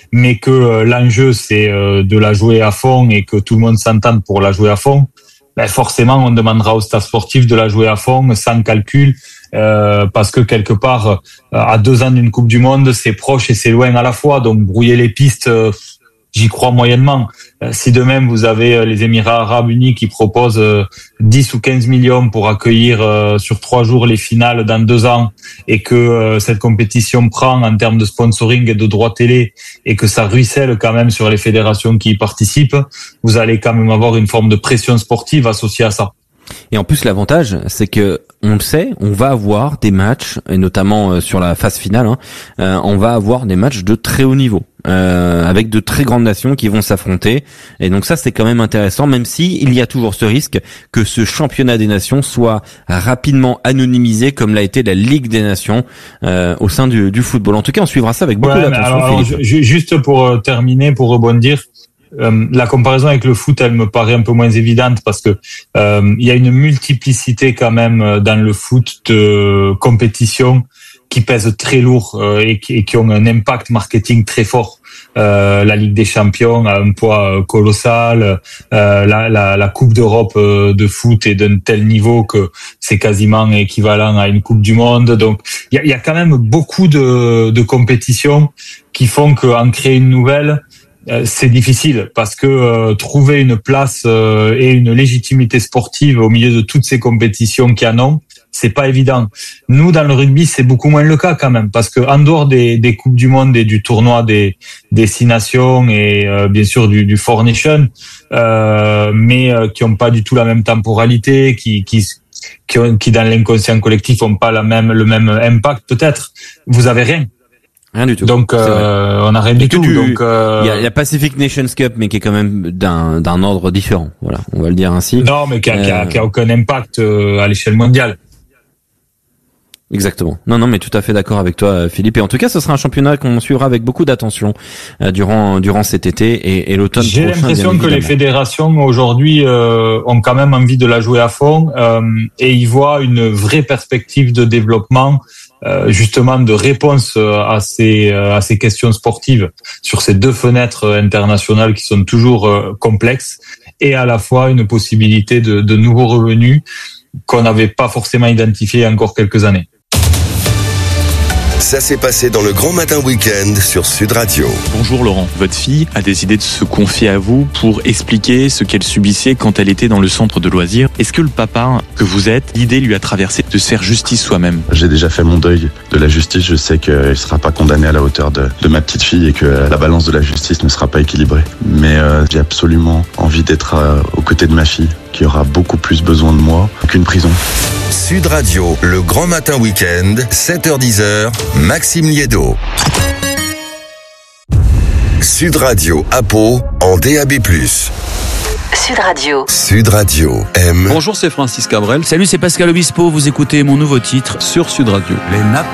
mais que l'enjeu c'est de la jouer à fond et que tout le monde s'entende pour la jouer à fond, ben forcément on demandera au staff sportif de la jouer à fond, sans calcul, parce que quelque part, à 2 ans d'une Coupe du Monde, c'est proche et c'est loin à la fois, donc brouiller les pistes, j'y crois moyennement. Si de même vous avez les Émirats Arabes Unis qui proposent 10 ou 15 millions pour accueillir sur 3 jours les finales dans 2 ans, et que cette compétition prend en termes de sponsoring et de droits télé, et que ça ruisselle quand même sur les fédérations qui y participent, vous allez quand même avoir une forme de pression sportive associée à ça. Et en plus, l'avantage, c'est que, on le sait, on va avoir des matchs, et notamment sur la phase finale, on va avoir des matchs de très haut niveau, avec de très grandes nations qui vont s'affronter. Et donc ça, c'est quand même intéressant, même si il y a toujours ce risque que ce championnat des nations soit rapidement anonymisé, comme l'a été la Ligue des Nations au sein du football. En tout cas, on suivra ça avec beaucoup d'attention. Alors, juste pour terminer, pour rebondir, la comparaison avec le foot, elle me paraît un peu moins évidente parce que il y a une multiplicité quand même dans le foot de compétitions qui pèsent très lourd et qui ont un impact marketing très fort. La Ligue des Champions a un poids colossal. La Coupe d'Europe de foot est d'un tel niveau que c'est quasiment équivalent à une Coupe du Monde. Donc il y a quand même beaucoup de compétitions qui font qu'en créer une nouvelle, c'est difficile parce que trouver une place et une légitimité sportive au milieu de toutes ces compétitions qu'il y en a, c'est pas évident. Nous, dans le rugby, c'est beaucoup moins le cas quand même, parce que en dehors des coupes du monde et du tournoi des 6 nations et bien sûr du Four Nations, mais qui ont pas du tout la même temporalité, qui dans l'inconscient collectif ont pas le même impact peut-être. Vous avez rien. Rien du tout. Donc on n'a rien du tout. Donc il y a Pacific Nations Cup, mais qui est quand même d'un ordre différent. Voilà, on va le dire ainsi. Non, mais qui a aucun impact à l'échelle mondiale. Exactement. Non, mais tout à fait d'accord avec toi, Philippe. Et en tout cas, ce sera un championnat qu'on suivra avec beaucoup d'attention durant cet été et l'automne prochain. J'ai l'impression que les fédérations aujourd'hui ont quand même envie de la jouer à fond et y voient une vraie perspective de développement, justement de réponse à ces questions sportives sur ces 2 fenêtres internationales qui sont toujours complexes, et à la fois une possibilité de nouveaux revenus qu'on n'avait pas forcément identifiés il y a encore quelques années. Ça s'est passé dans le Grand Matin Week-end sur Sud Radio. Bonjour Laurent, votre fille a décidé de se confier à vous pour expliquer ce qu'elle subissait quand elle était dans le centre de loisirs. Est-ce que le papa que vous êtes, l'idée lui a traversé de se faire justice soi-même? J'ai déjà fait mon deuil de la justice, je sais qu'elle ne sera pas condamnée à la hauteur de ma petite fille et que la balance de la justice ne sera pas équilibrée. Mais j'ai absolument envie d'être aux côtés de ma fille, qui aura beaucoup plus besoin de moi qu'une prison. Sud Radio, le Grand Matin Week-end, 7h-10h, Maxime Liédo. Sud Radio à Pau, en DAB+. Sud Radio. Sud Radio aime. Bonjour, c'est Francis Cabrel. Salut, c'est Pascal Obispo. Vous écoutez mon nouveau titre sur Sud Radio.